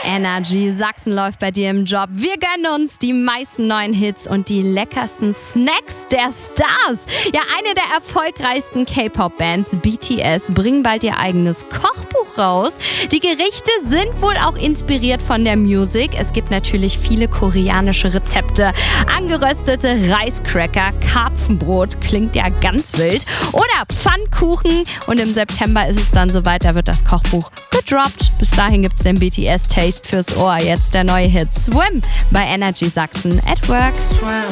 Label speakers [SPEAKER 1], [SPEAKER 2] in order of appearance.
[SPEAKER 1] Energy Sachsen läuft bei dir im Job. Wir gönnen uns die meisten neuen Hits und die leckersten Snacks der Stars. Ja, eine der erfolgreichsten K-Pop-Bands, BTS, bringen bald ihr eigenes Kochbuch raus. Die Gerichte sind wohl auch inspiriert von der Musik. Es gibt natürlich viele koreanische Rezepte. Angeröstete Reiscracker, Karpfenbrot, klingt ja ganz wild. Oder Pfannkuchen. Und im September ist es dann soweit, da wird das Kochbuch gedroppt. Bis dahin gibt es den BTS-Taste fürs Ohr. Jetzt der neue Hit Swim bei Energy Sachsen at Work.